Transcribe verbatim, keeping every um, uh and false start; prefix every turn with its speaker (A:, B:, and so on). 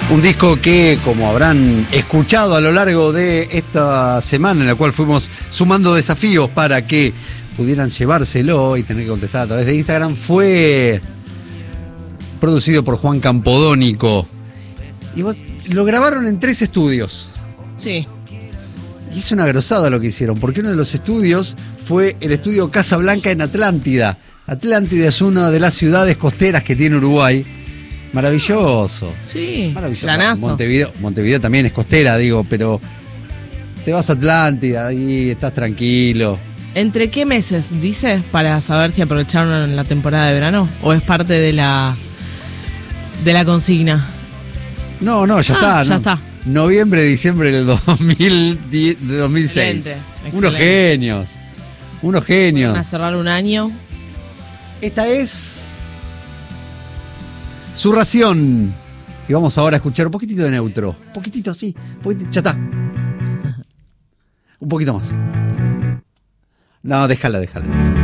A: Un disco que, como habrán escuchado a lo largo de esta semana en la cual fuimos sumando desafíos para que pudieran llevárselo y tener que contestar a través de Instagram, fue producido por Juan Campodónico. Y vos, lo grabaron en tres estudios.
B: Sí.
A: Y es una grosada lo que hicieron, porque uno de los estudios fue el estudio Casa Blanca en Atlántida. Atlántida es una de las ciudades costeras que tiene Uruguay. Maravilloso.
B: Sí,
A: maravilloso.
B: planazo.
A: Montevideo, Montevideo también es costera, digo, pero te vas a Atlántida y estás tranquilo.
B: ¿Entre qué meses, dice, para saber si aprovecharon la temporada de verano? ¿O es parte de la de la consigna?
A: No, no, ya
B: Ah,
A: está.
B: ya
A: no.
B: está.
A: Noviembre, diciembre del dos mil diez, de dos mil seis.
B: Excelente,
A: Unos
B: excelente.
A: genios. Unos genios.
B: Van a cerrar un año.
A: Esta es Su Ración. Y vamos ahora a escuchar un poquitito de Neutro. Un poquitito así. Un poquitito, ya está. Un poquito más. No, déjala, déjala.